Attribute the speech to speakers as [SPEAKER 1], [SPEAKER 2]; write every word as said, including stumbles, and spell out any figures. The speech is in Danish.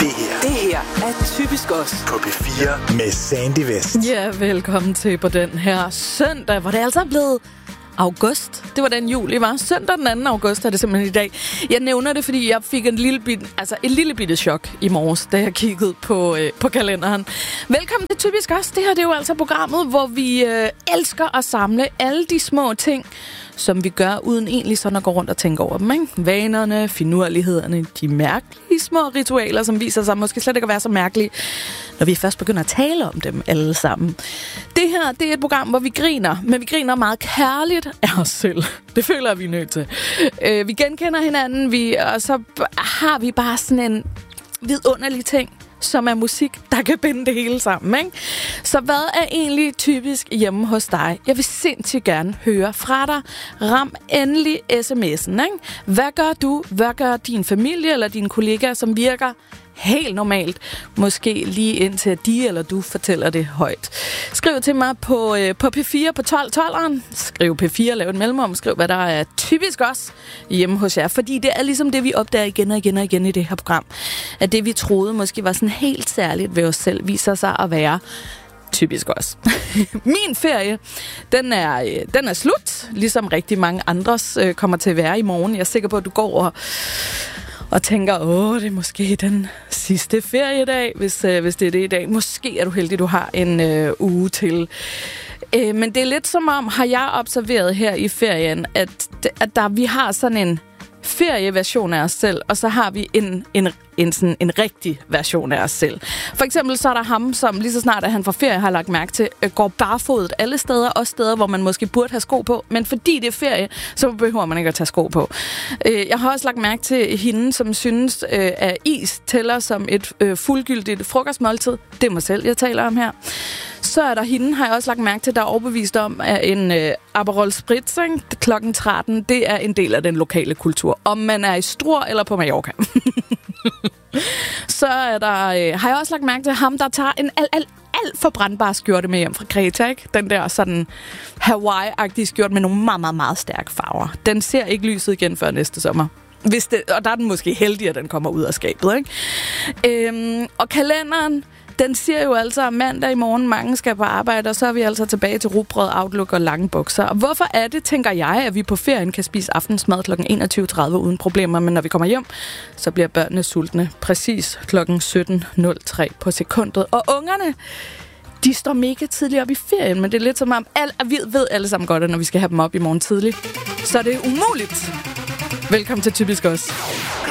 [SPEAKER 1] Det her,
[SPEAKER 2] det her er Typisk Os
[SPEAKER 1] på P fire med Sandy West.
[SPEAKER 3] Ja, velkommen til på den her søndag, hvor det altså er blevet august. Det var den juli, var. Søndag den anden august er det simpelthen i dag. Jeg nævner det, fordi jeg fik en lille bit, altså et lille bitte chok i morges, da jeg kiggede på, øh, på kalenderen. Velkommen til Typisk Os. Det her det er jo altså programmet, hvor vi øh, elsker at samle alle de små ting, som vi gør, uden egentlig sådan at gå rundt og tænke over dem, ikke? Vanerne, finurlighederne, de mærkelige små ritualer, som viser sig måske slet ikke at være så mærkelige, når vi først begynder at tale om dem alle sammen. Det her, det er et program, hvor vi griner, men vi griner meget kærligt af os selv. Det føler jeg, vi er nødt til. Øh, vi genkender hinanden, vi, og så har vi bare sådan en vidunderlig ting, som er musik, der kan binde det hele sammen, ikke? Så hvad er egentlig typisk hjemme hos dig? Jeg vil sindssygt gerne høre fra dig. Ram endelig sms'en, ikke? Hvad gør du? Hvad gør din familie eller dine kollegaer, som virker helt normalt? Måske lige indtil de eller du fortæller det højt. Skriv til mig på, øh, på P fire på tolv tolveren. Skriv P fire, lav en mellemrum. Skriv, hvad der er typisk også hjemme hos jer. Fordi det er ligesom det, vi opdager igen og igen og igen i det her program. At det, vi troede måske var sådan helt særligt ved os selv, viser sig at være typisk også. Min ferie, den er, den er slut. Ligesom rigtig mange andres øh, kommer til at være i morgen. Jeg er sikker på, at du går og Og tænker, åh, det er måske den sidste feriedag, hvis, øh, hvis det er det i dag. Måske er du heldig, du har en øh, uge til. Øh, men det er lidt som om, har jeg observeret her i ferien, at, at der, vi har sådan en ferieversion af os selv, og så har vi en, en, en, sådan en rigtig version af os selv. For eksempel så er der ham, som lige så snart, at han fra ferie har lagt mærke til, går barfodet alle steder, også steder, hvor man måske burde have sko på, men fordi det er ferie, så behøver man ikke at tage sko på. Jeg har også lagt mærke til hende, som synes, at is tæller som et fuldgyldigt frokostmåltid. Det er mig selv, jeg taler om her. Så er der hende, har jeg også lagt mærke til, der er overbevist om, at en øh, Aperol Spritz klokken tretten, det er en del af den lokale kultur. Om man er i Struer eller på Mallorca. Så er der, øh, har jeg også lagt mærke til ham, der tager en alt, alt, alt for brandbar skjorte med hjem fra Kreta, ikke? Den der sådan Hawaii-agtige skjorte med nogle meget, meget, meget stærke farver. Den ser ikke lyset igen før næste sommer. Hvis det, og der er den måske heldig, at den kommer ud af skabet, ikke? Øhm, og kalenderen, den siger jo altså, at mandag i morgen mange skal på arbejde, og så er vi altså tilbage til rugbrød, outlook og lange bukser. Og hvorfor er det, tænker jeg, at vi på ferien kan spise aftensmad klokken enogtyve tredive uden problemer, men når vi kommer hjem, så bliver børnene sultne præcis klokken sytten nul tre på sekundet. Og ungerne, de står mega tidligt op i ferien, men det er lidt som om, al, vi ved alle sammen godt, at når vi skal have dem op i morgen tidligt, så er det umuligt. Velkommen til Typisk Os.